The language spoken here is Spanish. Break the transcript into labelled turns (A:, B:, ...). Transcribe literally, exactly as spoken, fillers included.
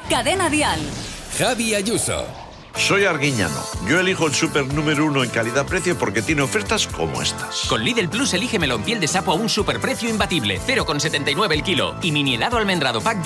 A: Cadena Dial.
B: Javi Ayuso.
C: Soy Arguiñano. Yo elijo el súper número uno en calidad-precio porque tiene ofertas como estas.
D: Con Lidl Plus elige melón piel de sapo a un superprecio imbatible, cero coma setenta y nueve el kilo. Y mini helado almendrado pack